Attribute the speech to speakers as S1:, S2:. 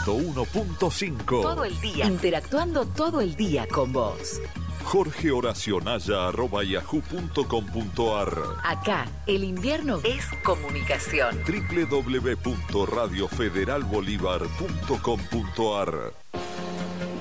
S1: 101.5.
S2: Todo el día. Interactuando todo el día con vos.
S1: jorgehoracionaya@yahoo.com.ar.
S2: Acá, el invierno es comunicación.
S1: www.radiofederalbolivar.com.ar.